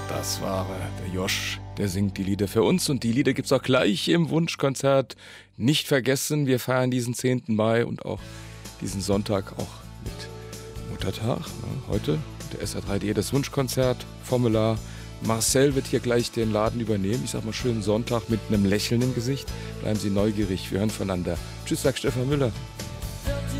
Das war der Josch, der singt die Lieder für uns und die Lieder gibt's auch gleich im Wunschkonzert. Nicht vergessen, wir feiern diesen 10. Mai und auch diesen Sonntag auch mit Muttertag. Heute der SR3.de, das Wunschkonzert-Formular. Marcel wird hier gleich den Laden übernehmen. Ich sag mal schönen Sonntag mit einem Lächeln im Gesicht. Bleiben Sie neugierig, wir hören voneinander. Tschüss, sagt Stefan Müller.